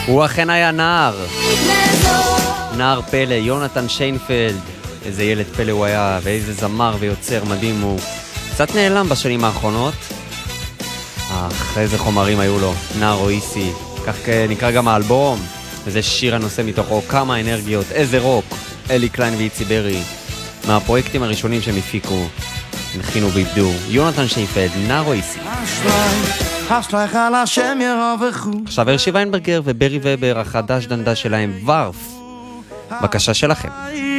הוא אכן היה נער. נער פלא, יונתן שיינפלד. איזה ילד פלא הוא היה, ואיזה זמר ויוצר מדהים הוא. קצת נעלם בשנים האחרונות. איזה חומרים היו לו. נער אויסי. כך נקרא גם האלבום. וזה שיר הנושא מתוכו, כמה אנרגיות, איזה רוק. אלי קליין ואיצי ברי. מהפרויקטים הראשונים שהם הפיקו. נכינו ואיבדו. יונתן שיינפלד, נער אויסי. עכשיו הרשי ויינברגר וברי ובר, החדש דנדה שלהם ורף. בבקשה שלכם.